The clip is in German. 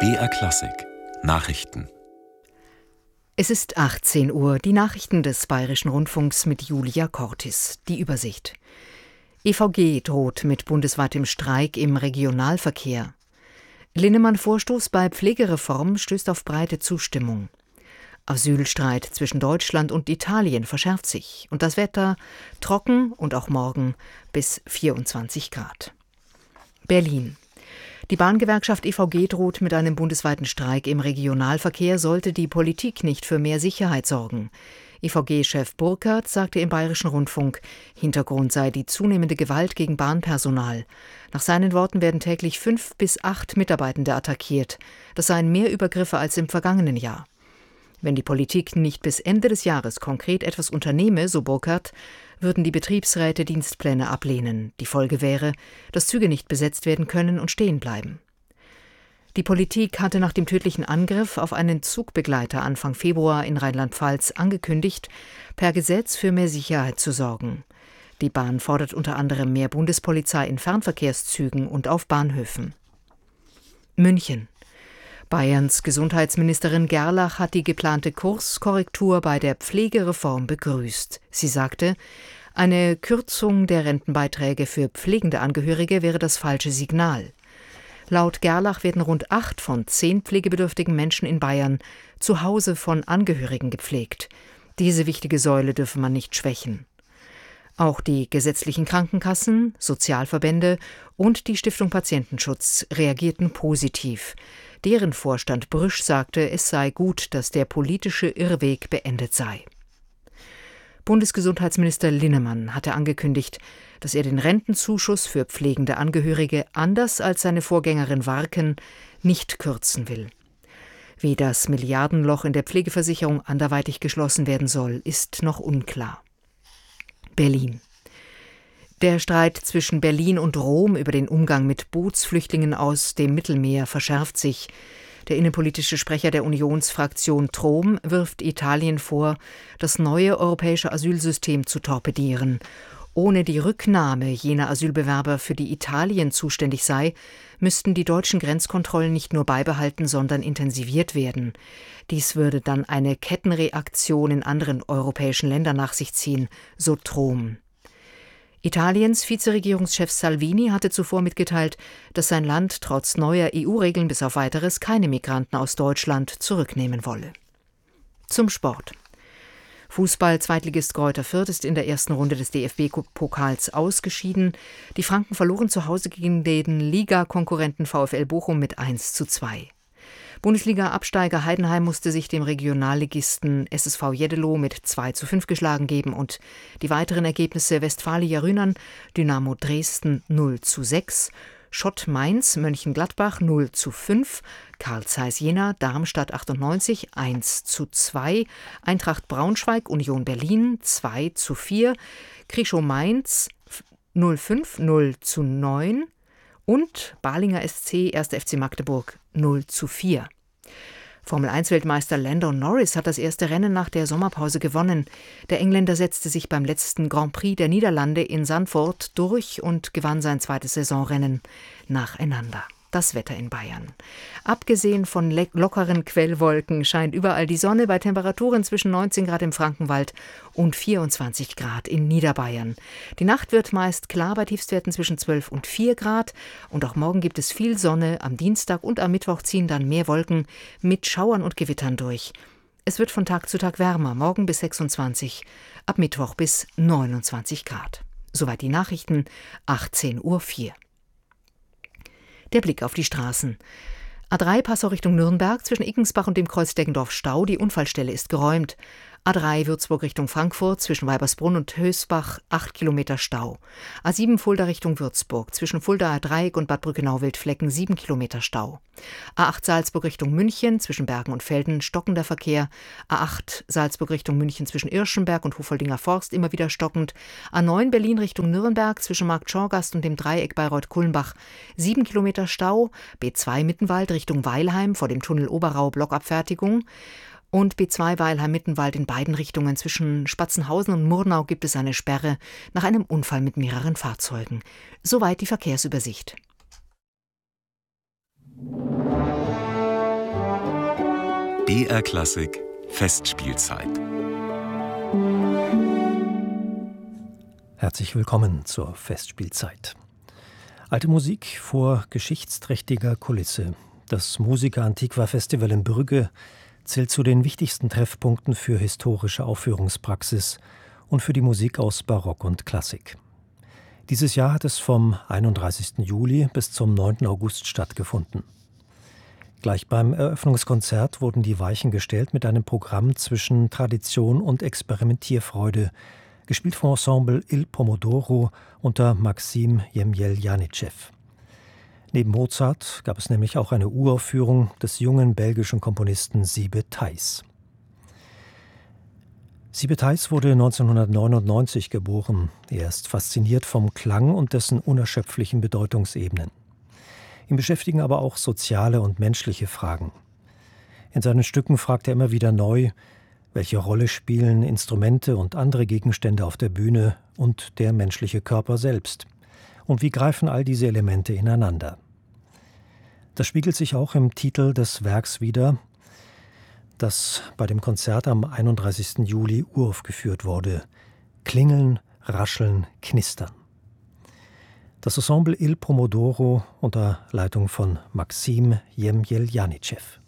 BR Klassik Nachrichten. Es ist 18 Uhr, die Nachrichten des Bayerischen Rundfunks mit Julia Cortis. Die Übersicht. EVG droht mit bundesweitem Streik im Regionalverkehr. Linnemann-Vorstoß bei Pflegereform stößt auf breite Zustimmung. Asylstreit zwischen Deutschland und Italien verschärft sich. Und das Wetter trocken und auch morgen bis 24 Grad. Berlin. Die Bahngewerkschaft EVG droht mit einem bundesweiten Streik im Regionalverkehr, sollte die Politik nicht für mehr Sicherheit sorgen. EVG-Chef Burkhardt sagte im Bayerischen Rundfunk, Hintergrund sei die zunehmende Gewalt gegen Bahnpersonal. Nach seinen Worten werden täglich 5 bis 8 Mitarbeitende attackiert. Das seien mehr Übergriffe als im vergangenen Jahr. Wenn die Politik nicht bis Ende des Jahres konkret etwas unternehme, so Burkhardt, würden die Betriebsräte Dienstpläne ablehnen. Die Folge wäre, dass Züge nicht besetzt werden können und stehen bleiben. Die Politik hatte nach dem tödlichen Angriff auf einen Zugbegleiter Anfang Februar in Rheinland-Pfalz angekündigt, per Gesetz für mehr Sicherheit zu sorgen. Die Bahn fordert unter anderem mehr Bundespolizei in Fernverkehrszügen und auf Bahnhöfen. München. Bayerns Gesundheitsministerin Gerlach hat die geplante Kurskorrektur bei der Pflegereform begrüßt. Sie sagte, eine Kürzung der Rentenbeiträge für pflegende Angehörige wäre das falsche Signal. Laut Gerlach werden rund 8 von 10 pflegebedürftigen Menschen in Bayern zu Hause von Angehörigen gepflegt. Diese wichtige Säule dürfe man nicht schwächen. Auch die gesetzlichen Krankenkassen, Sozialverbände und die Stiftung Patientenschutz reagierten positiv. Deren Vorstand Brüsch sagte, es sei gut, dass der politische Irrweg beendet sei. Bundesgesundheitsminister Linnemann hatte angekündigt, dass er den Rentenzuschuss für pflegende Angehörige anders als seine Vorgängerin Warken nicht kürzen will. Wie das Milliardenloch in der Pflegeversicherung anderweitig geschlossen werden soll, ist noch unklar. Berlin. Der Streit zwischen Berlin und Rom über den Umgang mit Bootsflüchtlingen aus dem Mittelmeer verschärft sich. Der innenpolitische Sprecher der Unionsfraktion Trom wirft Italien vor, das neue europäische Asylsystem zu torpedieren. Ohne die Rücknahme jener Asylbewerber, für die Italien zuständig sei, müssten die deutschen Grenzkontrollen nicht nur beibehalten, sondern intensiviert werden. Dies würde dann eine Kettenreaktion in anderen europäischen Ländern nach sich ziehen, so Trom. Italiens Vizeregierungschef Salvini hatte zuvor mitgeteilt, dass sein Land trotz neuer EU-Regeln bis auf Weiteres keine Migranten aus Deutschland zurücknehmen wolle. Zum Sport. Fußball-Zweitligist Greuther Fürth ist in der ersten Runde des DFB-Pokals ausgeschieden. Die Franken verloren zu Hause gegen den Liga-Konkurrenten VfL Bochum mit 1:2. Bundesliga-Absteiger Heidenheim musste sich dem Regionalligisten SSV Jeddelo mit 2:5 geschlagen geben und die weiteren Ergebnisse Westfalia Rhynern, Dynamo Dresden 0:6, Schott Mainz, Mönchengladbach 0:5, Carl Zeiss Jena, Darmstadt 98 1:2, Eintracht Braunschweig, Union Berlin 2:4, Krischow Mainz 05 0:9 und Balinger SC 1. FC Magdeburg 0:4. Formel-1-Weltmeister Lando Norris hat das erste Rennen nach der Sommerpause gewonnen. Der Engländer setzte sich beim letzten Grand Prix der Niederlande in Zandvoort durch und gewann sein zweites Saisonrennen nacheinander. Das Wetter in Bayern. Abgesehen von lockeren Quellwolken scheint überall die Sonne bei Temperaturen zwischen 19 Grad im Frankenwald und 24 Grad in Niederbayern. Die Nacht wird meist klar bei Tiefstwerten zwischen 12 und 4 Grad. Und auch morgen gibt es viel Sonne. Am Dienstag und am Mittwoch ziehen dann mehr Wolken mit Schauern und Gewittern durch. Es wird von Tag zu Tag wärmer, morgen bis 26, ab Mittwoch bis 29 Grad. Soweit die Nachrichten, 18:04 Uhr. Der Blick auf die Straßen. A3 Passau Richtung Nürnberg, zwischen Iggensbach und dem Kreuz Deggendorf Stau. Die Unfallstelle ist geräumt. A3 Würzburg Richtung Frankfurt, zwischen Weibersbrunn und Hösbach 8 Kilometer Stau. A7 Fulda Richtung Würzburg, zwischen Fuldaer Dreieck und Bad Brückenau-Wildflecken 7 Kilometer Stau. A8 Salzburg Richtung München, zwischen Bergen und Velden stockender Verkehr. A8 Salzburg Richtung München, zwischen Irschenberg und Hofoldinger Forst immer wieder stockend. A9 Berlin Richtung Nürnberg, zwischen Marktschorgast und dem Dreieck Bayreuth-Kulmbach 7 Kilometer Stau. B2 Mittenwald Richtung Weilheim vor dem Tunnel Oberau Blockabfertigung. Und B2 Weilheim-Mittenwald in beiden Richtungen. Zwischen Spatzenhausen und Murnau gibt es eine Sperre nach einem Unfall mit mehreren Fahrzeugen. Soweit die Verkehrsübersicht. BR Klassik Festspielzeit. Herzlich willkommen zur Festspielzeit. Alte Musik vor geschichtsträchtiger Kulisse. Das Musica Antiqua Festival in Brügge zählt zu den wichtigsten Treffpunkten für historische Aufführungspraxis und für die Musik aus Barock und Klassik. Dieses Jahr hat es vom 31. Juli bis zum 9. August stattgefunden. Gleich beim Eröffnungskonzert wurden die Weichen gestellt mit einem Programm zwischen Tradition und Experimentierfreude, gespielt vom Ensemble Il Pomodoro unter Maxim Jemjeljanitschew. Neben Mozart gab es nämlich auch eine Uraufführung des jungen belgischen Komponisten Siebe Thijs. Siebe Thijs wurde 1999 geboren. Er ist fasziniert vom Klang und dessen unerschöpflichen Bedeutungsebenen. Ihn beschäftigen aber auch soziale und menschliche Fragen. In seinen Stücken fragt er immer wieder neu, welche Rolle spielen Instrumente und andere Gegenstände auf der Bühne und der menschliche Körper selbst? Und wie greifen all diese Elemente ineinander? Das spiegelt sich auch im Titel des Werks wider, das bei dem Konzert am 31. Juli uraufgeführt wurde: Klingeln, Rascheln, Knistern. Das Ensemble Il Pomodoro unter Leitung von Maxim Jemjeljanitschew.